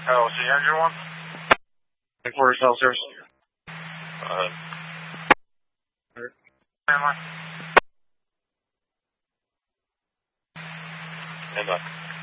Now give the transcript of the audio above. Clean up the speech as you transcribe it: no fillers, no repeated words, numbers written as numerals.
Oh, is the engine one? For cell service. Family. And